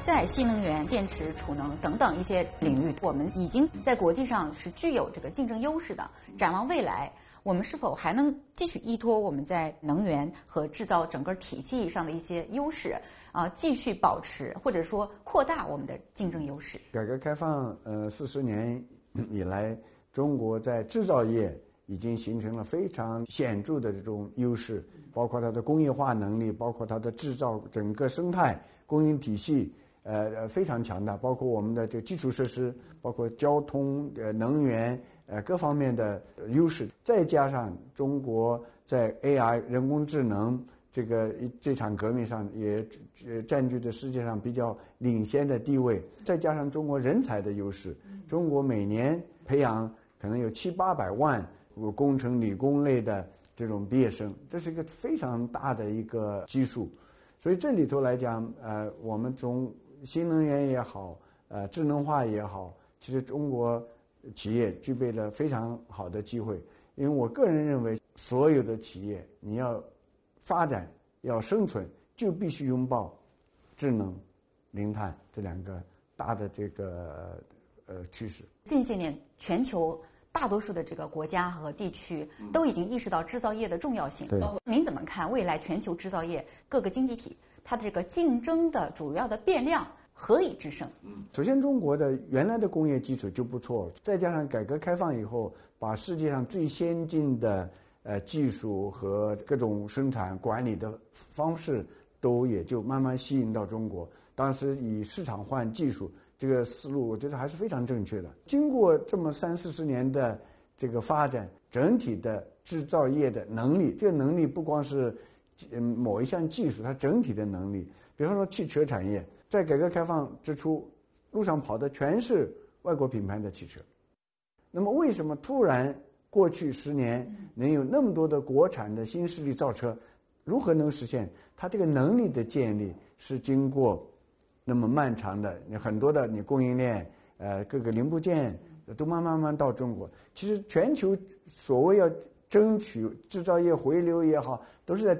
在新能源、电池、储能等等一些领域，我们已经在国际上是具有这个竞争优势的。展望未来，我们是否还能继续依托我们在能源和制造整个体系上的一些优势继续保持或者说扩大我们的竞争优势？ 改革开放40年以来，中国在制造业已经形成了非常显著的这种优势，包括它的工业化能力，包括它的制造整个生态供应体系非常强大，包括我们的这个基础设施，包括交通能源各方面的优势，再加上中国在 AI 人工智能这场革命上也占据着世界上比较领先的地位，再加上中国人才的优势，中国每年培养可能有700-800万工程理工类的这种毕业生，这是一个非常大的一个基数。所以这里头来讲，我们从新能源也好，智能化也好，其实中国企业具备了非常好的机会。因为我个人认为，所有的企业你要发展、要生存，就必须拥抱智能、零碳这两个大的这个趋势。 近些年，全球大多数的这个国家和地区都已经意识到制造业的重要性。您怎么看未来全球制造业各个经济体它的这个竞争的主要的变量何以制胜？ 首先，中国的原来的工业基础就不错，再加上改革开放以后，把世界上最先进的技术和各种生产管理的方式都也就慢慢吸引到中国。当时以市场换技术这个思路，我觉得还是非常正确的。经过这么30-40年的这个发展，整体的制造业的能力，这个能力不光是某一项技术，它整体的能力，比方说汽车产业，在改革开放之初，路上跑的全是外国品牌的汽车。那么为什么突然过去10年能有那么多的国产的新势力造车？如何能实现？它这个能力的建立是经过那么漫长的，很多的你供应链，各个零部件都慢慢到中国。其实全球所谓要争取制造业回流也好，都是在